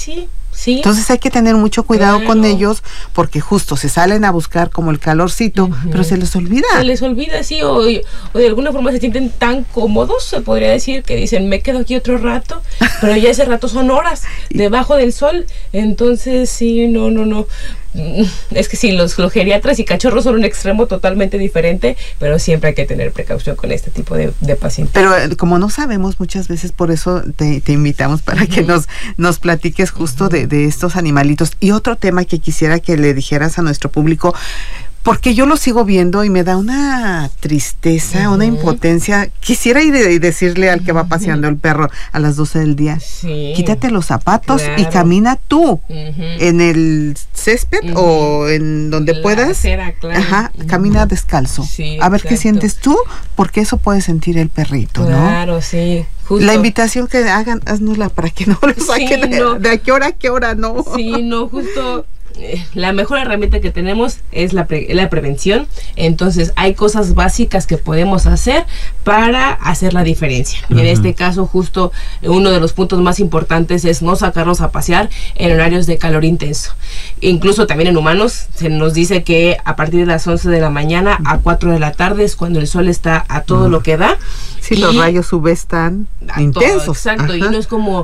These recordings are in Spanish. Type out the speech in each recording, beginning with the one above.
sí. Sí. Entonces hay que tener mucho cuidado con ellos, porque justo se salen a buscar como el calorcito, pero se les olvida. Se les olvida, sí, o de alguna forma se sienten tan cómodos, se podría decir, que dicen, me quedo aquí otro rato, pero ya ese rato son horas debajo del sol. Entonces, sí, no. Es que sí, los geriatras y cachorros son un extremo totalmente diferente, pero siempre hay que tener precaución con este tipo de pacientes. Pero como no sabemos muchas veces, por eso te invitamos para que nos platiques justo de estos animalitos. Y otro tema que quisiera que le dijeras a nuestro público, porque yo lo sigo viendo y me da una tristeza, una impotencia. Quisiera ir y decirle al que va paseando el perro a las 12 del día, quítate los zapatos y camina tú en el césped o en donde puedas. Acera, claro. Camina descalzo. Sí, a ver qué sientes tú, porque eso puede sentir el perrito, ¿no? Claro, sí. Justo. La invitación que hagan, haznosla para que no lo saquen de a qué hora, no. Sí, no, justo. La mejor herramienta que tenemos es la prevención. Entonces hay cosas básicas que podemos hacer para hacer la diferencia. En este caso, justo uno de los puntos más importantes es no sacarlos a pasear en horarios de calor intenso. Incluso también en humanos se nos dice que a partir de las 11 de la mañana a 4 de la tarde es cuando el sol está a todo lo que da. Sí, los rayos UV están intensos. Exacto, y no es como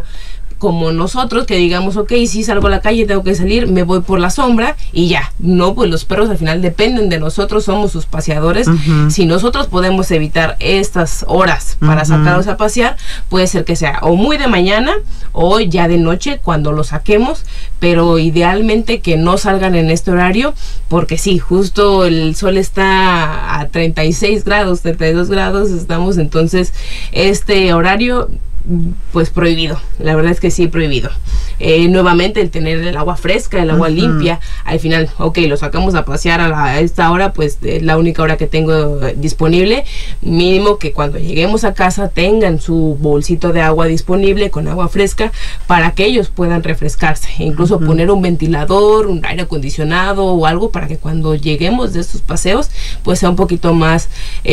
nosotros que digamos, ok, si salgo a la calle, tengo que salir, me voy por la sombra y ya. No, pues los perros al final dependen de nosotros, somos sus paseadores. Si nosotros podemos evitar estas horas para sacarlos a pasear, puede ser que sea o muy de mañana o ya de noche cuando los saquemos, pero idealmente que no salgan en este horario, porque sí, justo el sol está a 36 grados, 32 grados estamos, entonces este horario pues prohibido, la verdad es que sí, prohibido. Nuevamente el tener el agua fresca, el agua limpia, al final, ok, lo sacamos a pasear a esta hora, pues es la única hora que tengo disponible, mínimo que cuando lleguemos a casa tengan su bolsito de agua disponible con agua fresca para que ellos puedan refrescarse, incluso poner un ventilador, un aire acondicionado o algo para que cuando lleguemos de estos paseos pues sea un poquito más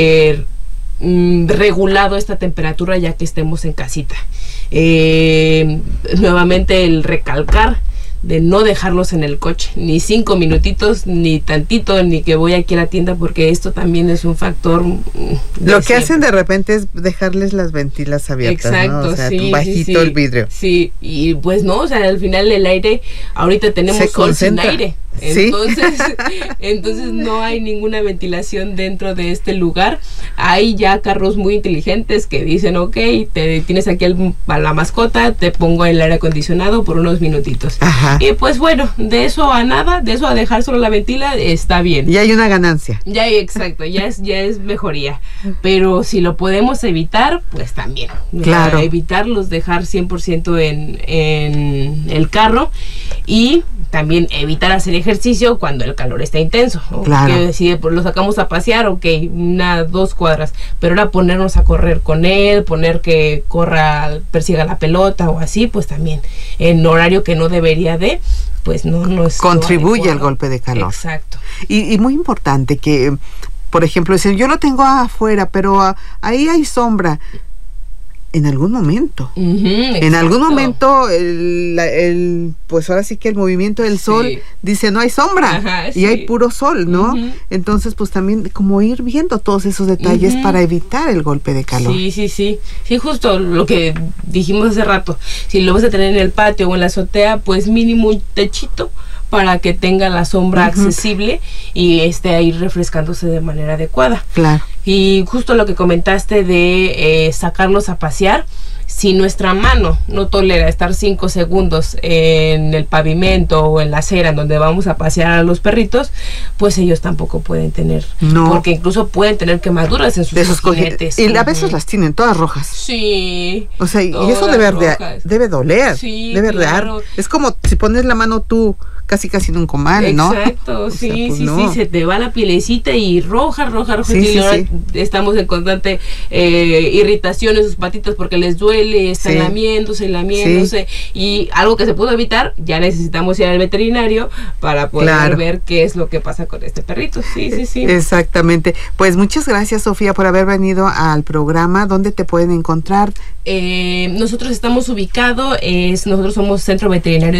regulado esta temperatura ya que estemos en casita. Nuevamente el recalcar de no dejarlos en el coche, ni 5 minutitos, ni tantito, ni que voy aquí a la tienda, porque esto también es un factor. Lo que hacen de repente es dejarles las ventilas abiertas. Exacto, ¿no? O sea, sí, bajito el vidrio. Sí, y pues no, o sea, al final el aire, ahorita tenemos sol sin aire. Entonces no hay ninguna ventilación dentro de este lugar. Hay ya carros muy inteligentes que dicen, ok, tienes aquí a la mascota, te pongo el aire acondicionado por unos minutitos. Y pues bueno, de eso a nada, de eso a dejar solo la ventila, está bien. Ya hay una ganancia. Ya, exacto, ya es mejoría. Pero si lo podemos evitar, pues también. Claro. Evitarlos, dejar 100% en el carro y también evitar hacer ejercicio cuando el calor está intenso. Claro. Que si lo sacamos a pasear, ok, 2 cuadras, pero ahora ponernos a correr con él, poner que persiga la pelota o así, pues también en horario que no debería de, pues no es contribuye al golpe de calor. Exacto. Y muy importante que, por ejemplo, dicen, yo lo tengo afuera, pero ahí hay sombra. En algún momento. En algún momento, pues ahora sí que el movimiento del sol dice no hay sombra y hay puro sol, ¿no? Entonces, pues también como ir viendo todos esos detalles para evitar el golpe de calor. Sí, justo lo que dijimos hace rato. Si lo vas a tener en el patio o en la azotea, pues mínimo un techito para que tenga la sombra accesible y esté ahí refrescándose de manera adecuada. Claro. Y justo lo que comentaste de sacarlos a pasear, si nuestra mano no tolera estar 5 segundos en el pavimento o en la acera en donde vamos a pasear a los perritos, pues ellos tampoco pueden tener, porque incluso pueden tener quemaduras en sus cojinetes. Y a veces las tienen todas rojas. Sí. O sea, y eso debe doler, debe dar. Es como si pones la mano tú casi en un comal, ¿no? Exacto, sí, se te va la pielecita y roja, y ahora estamos en constante irritación en sus patitas porque les duele, están lamiéndose, y algo que se pudo evitar, ya necesitamos ir al veterinario para poder ver qué es lo que pasa con este perrito. Sí. Exactamente. Pues muchas gracias, Sofía, por haber venido al programa. ¿Dónde te pueden encontrar? Nosotros estamos ubicados, nosotros somos Centro Veterinario